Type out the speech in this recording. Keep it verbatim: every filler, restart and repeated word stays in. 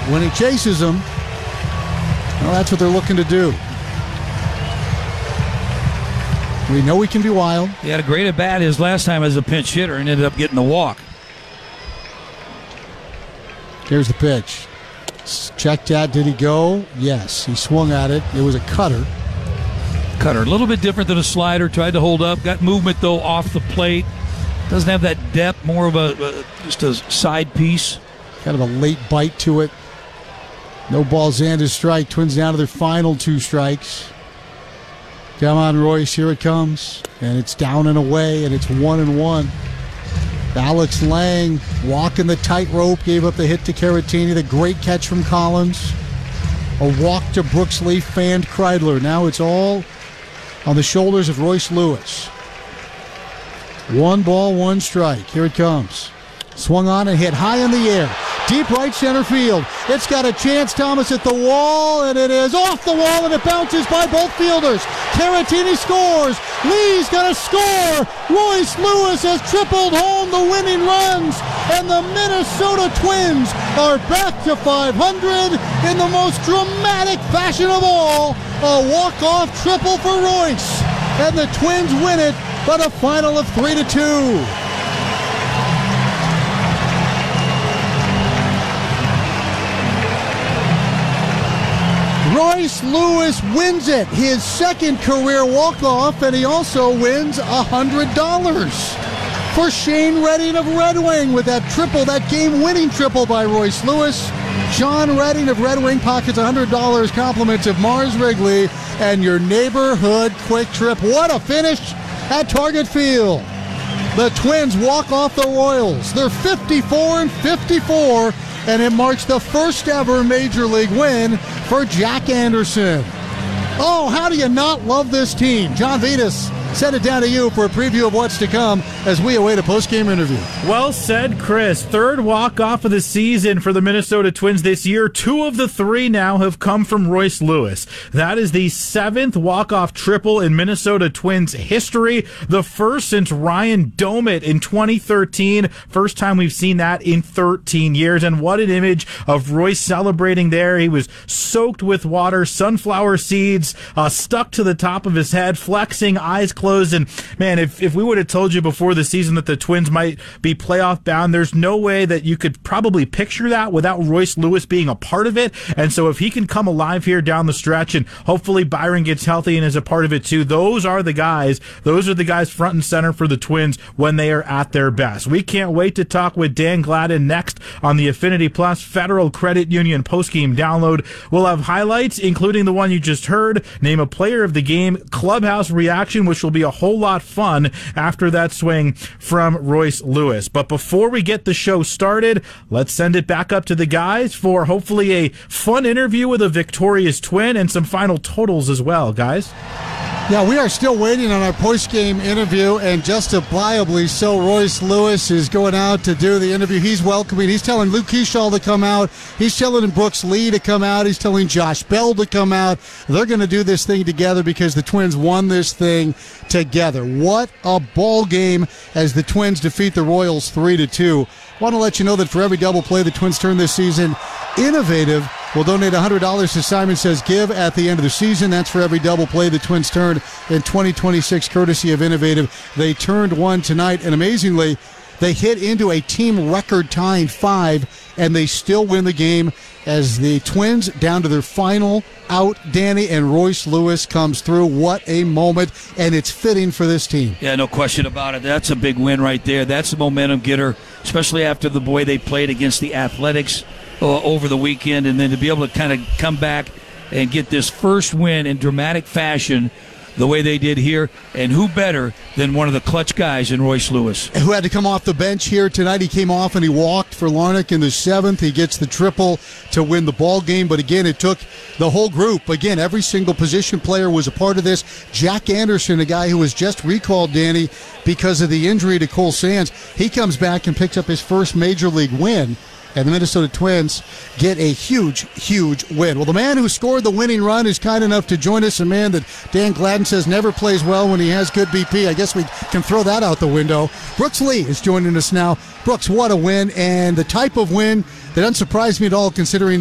when he chases them, well, that's what they're looking to do. We know he can be wild. He had a great at-bat his last time as a pinch hitter and ended up getting the walk. Here's the pitch. Checked out. Did he go? Yes. He swung at it. It was a cutter. Cutter. A little bit different than a slider. Tried to hold up. Got movement, though, off the plate. Doesn't have that depth. More of a, a just a side piece. Kind of a late bite to it. No balls and a strike. Twins down to their final two strikes. Come on, Royce. Here it comes. And it's down and away, and it's one and one. Alex Lang walking the tightrope, gave up the hit to Caratini, the great catch from Collins. A walk to Brooks Lee, fanned Kreidler. Now it's all on the shoulders of Royce Lewis. One ball, one strike. Here it comes. Swung on and hit high in the air. Deep right center field. It's got a chance, Thomas, at the wall, and it is off the wall, and it bounces by both fielders. Caratini scores. Lee's going to score. Royce Lewis has tripled home the winning runs, and the Minnesota Twins are back to five hundred in the most dramatic fashion of all. A walk-off triple for Royce, and the Twins win it by a final of three to two. Royce Lewis wins it, his second career walk-off, and he also wins one hundred dollars for Shane Redding of Red Wing with that triple, that game-winning triple by Royce Lewis. John Redding of Red Wing pockets one hundred dollars, compliments of Mars Wrigley and your neighborhood quick trip. What a finish at Target Field. The Twins walk off the Royals. They're fifty-four and fifty-four, and it marks the first ever Major League win for Jack Anderson. Oh, how do you not love this team? John Vitas, send it down to you for a preview of what's to come as we await a post-game interview. Well said, Chris. Third walk-off of the season for the Minnesota Twins this year. Two of the three now have come from Royce Lewis. That is the seventh walk-off triple in Minnesota Twins history. The first since Ryan Domit in twenty thirteen. First time we've seen that in thirteen years. And what an image of Royce celebrating there. He was soaked with water, sunflower seeds, uh, stuck to the top of his head, flexing, eyes closed. Closed. And man, if, if we would have told you before the season that the Twins might be playoff bound, there's no way that you could probably picture that without Royce Lewis being a part of it. And so if he can come alive here down the stretch, and hopefully Byron gets healthy and is a part of it too, those are the guys, those are the guys front and center for the Twins when they are at their best. We can't wait to talk with Dan Gladden next on the Affinity Plus Federal Credit Union postgame download. We'll have highlights, including the one you just heard, name a player of the game, clubhouse reaction, which will be a whole lot fun after that swing from Royce Lewis. But before we get the show started, let's send it back up to the guys for hopefully a fun interview with a victorious Twin and some final totals as well, guys. Yeah, we are still waiting on our post-game interview, and justifiably so. Royce Lewis is going out to do the interview. He's welcoming. He's telling Luke Keyshaw to come out. He's telling Brooks Lee to come out. He's telling Josh Bell to come out. They're going to do this thing together because the Twins won this thing together. What a ball game as the Twins defeat the Royals three to two. Want to let you know that for every double play the Twins turn this season, Innovative will donate one hundred dollars to Simon Says Give at the end of the season. That's for every double play the Twins turned in twenty twenty-six, courtesy of Innovative. They turned one tonight, and amazingly, they hit into a team record-tying five, and they still win the game as the Twins down to their final out. Danny, and Royce Lewis comes through. What a moment, and it's fitting for this team. Yeah, no question about it. That's a big win right there. That's a momentum getter, especially after the way they played against the Athletics uh, over the weekend, and then to be able to kind of come back and get this first win in dramatic fashion the way they did here, and who better than one of the clutch guys in Royce Lewis, who had to come off the bench here tonight. He came off and he walked for Larnach in the seventh. He gets the triple to win the ball game, but again, it took the whole group. Again, every single position player was a part of this. Jack Anderson, a guy who was just recalled, Danny, because of the injury to Cole Sands, he comes back and picks up his first major league win. And the Minnesota Twins get a huge, huge win. Well, the man who scored the winning run is kind enough to join us, a man that Dan Gladden says never plays well when he has good B P. I guess we can throw that out the window. Brooks Lee is joining us now. Brooks, what a win, and the type of win that doesn't surprise me at all considering